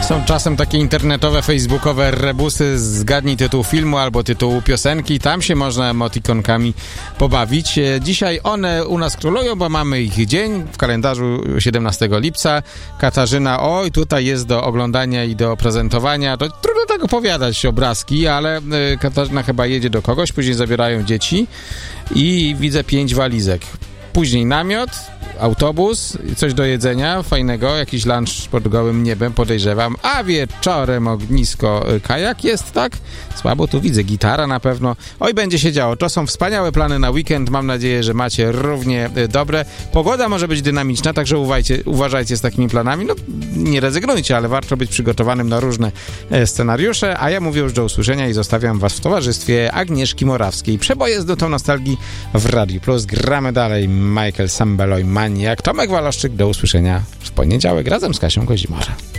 Są czasem takie internetowe, facebookowe rebusy, zgadnij tytuł filmu albo tytuł piosenki, tam się można emotikonkami pobawić. Dzisiaj one u nas królują, bo mamy ich dzień w kalendarzu 17 lipca. Katarzyna, oj, tutaj jest do oglądania i do prezentowania. To trudno tak opowiadać obrazki, ale Katarzyna chyba jedzie do kogoś, później zabierają dzieci i widzę 5 walizek. Później namiot, autobus, coś do jedzenia fajnego, jakiś lunch pod gołym niebem, podejrzewam, a wieczorem ognisko, kajak jest, tak? Słabo tu widzę, gitara na pewno. Oj, będzie się działo. To są wspaniałe plany na weekend, mam nadzieję, że macie równie dobre. Pogoda może być dynamiczna, także uważajcie z takimi planami. No, nie rezygnujcie, ale warto być przygotowanym na różne scenariusze, a ja mówię już do usłyszenia i zostawiam was w towarzystwie Agnieszki Morawskiej. Przeboje z nutą nostalgii w Radiu Plus. Gramy dalej. Michael Sambello i Maniak. Tomek Waloszczyk, do usłyszenia w poniedziałek razem z Kasią Kozimorza.